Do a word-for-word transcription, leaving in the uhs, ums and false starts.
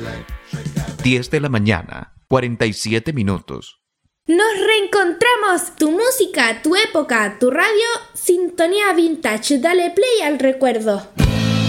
diez de la mañana, cuarenta y siete minutos. Nos reencontramos, tu música, tu época, tu radio, Sintonía Vintage, dale play al recuerdo.